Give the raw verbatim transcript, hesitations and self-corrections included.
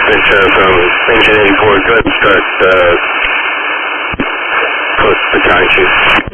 Ventura from engine eighty-four, go ahead and start uh, close to the county chief.